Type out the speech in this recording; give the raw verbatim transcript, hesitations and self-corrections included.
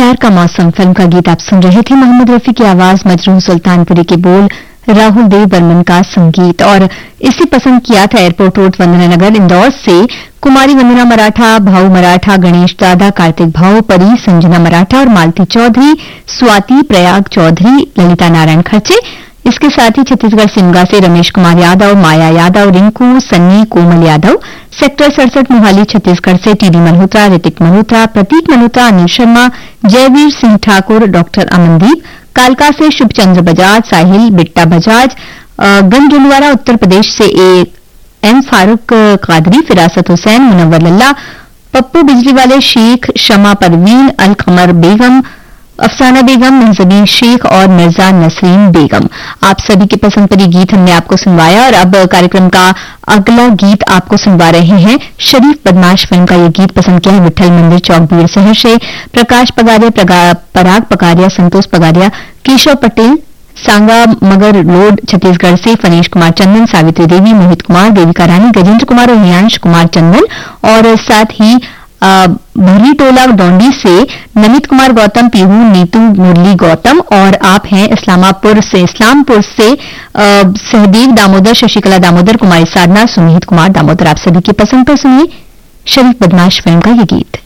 प्यार का मौसम फिल्म का गीत आप सुन रहे थे। मोहम्मद रफी की आवाज, मजरूह सुल्तानपुरी के बोल, राहुल देव बर्मन का संगीत। और इसी पसंद किया था एयरपोर्ट रोड वंदना नगर इंदौर से कुमारी वंदना मराठा, भाऊ मराठा, गणेश दादा, कार्तिक भाऊ, परी, संजना मराठा और मालती चौधरी, स्वाति, प्रयाग चौधरी, ललिता नारायण खर्चे। इसके साथ ही छत्तीसगढ़ सिमगा से रमेश कुमार यादव, माया यादव, रिंकू, सन्नी, कोमल यादव, सेक्टर सड़सठ मोहाली छत्तीसगढ़ से टीडी मल्होत्रा, ऋतिक मल्होत्रा, प्रतीक मल्होत्रा, अनिल शर्मा, जयवीर सिंह ठाकुर, डॉक्टर अमनदीप, कालका से शुभचंद्र बजाज, साहिल बिट्टा बजाज, गंजलवाड़ा उत्तर प्रदेश से ए एम फारूक कादरी, फिरासत हुसैन, मुनव्वर लल्ला, पप्पू बिजली वाले शेख, शमा परवीन, अल कमर बेगम, अफसाना बेगम, मंजबीन शेख और मिर्जा नसरीन बेगम। आप सभी के पसंद पर ये गीत हमने आपको सुनवाया और अब कार्यक्रम का अगला गीत आपको सुनवा रहे हैं। शरीफ बदमाश फिल्म का ये गीत पसंद किया है विठल मंदिर चौक बीर शहर से प्रकाश पगारिया, पराग पगारिया, संतोष पगारिया, केशव पटेल, सांगा मगर रोड छत्तीसगढ़ से फनीश कुमार चंदन, सावित्री देवी, मोहित कुमार, देविका रानी, गजेंद्र कुमार और हियांश कुमार चंदन और साथ ही भरी टोला डोंडी से नमित कुमार गौतम, पीहू, नीतू, मुरली गौतम और आप हैं इस्लामापुर से इस्लामपुर से सहदेव दामोदर, शशिकला दामोदर, कुमारी साधना, सुमित कुमार दामोदर। आप सभी की पसंद पर सुनिए शरीफ बदमाश फिल्म का ये गीत।